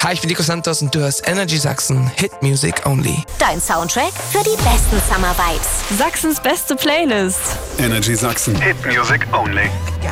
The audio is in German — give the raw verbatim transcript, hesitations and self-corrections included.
Hi, ich bin Nico Santos und du hörst Energy Sachsen, Hit Music Only. Dein Soundtrack für die besten Summer Vibes. Sachsens beste Playlist. Energy Sachsen, Hit Music Only.